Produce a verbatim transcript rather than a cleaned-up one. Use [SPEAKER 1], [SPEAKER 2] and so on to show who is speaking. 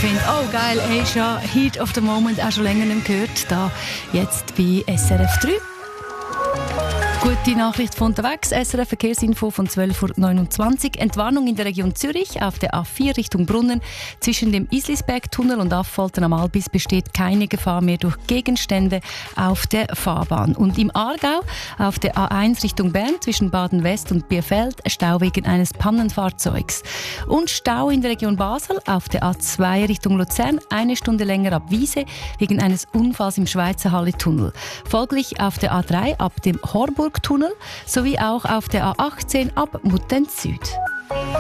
[SPEAKER 1] finde, oh geil, Asia, Heat of the Moment, auch schon länger nicht gehört. Da jetzt bei S R F drei. Gute Nachricht von unterwegs. S R F Verkehrsinfo von zwölf Uhr neunundzwanzig. Entwarnung in der Region Zürich auf der A vier Richtung Brunnen. Zwischen dem Islisberg-Tunnel und Affolter am Albis besteht keine Gefahr mehr durch Gegenstände auf der Fahrbahn. Und im Aargau auf der A eins Richtung Bern zwischen Baden-West und Bierfeld Stau wegen eines Pannenfahrzeugs. Und Stau in der Region Basel auf der A zwei Richtung Luzern eine Stunde länger ab Wiese wegen eines Unfalls im Schweizer Halle-Tunnel. Folglich auf der A drei ab dem Horburg Tunnel sowie auch auf der A achtzehn ab Muttenz Süd.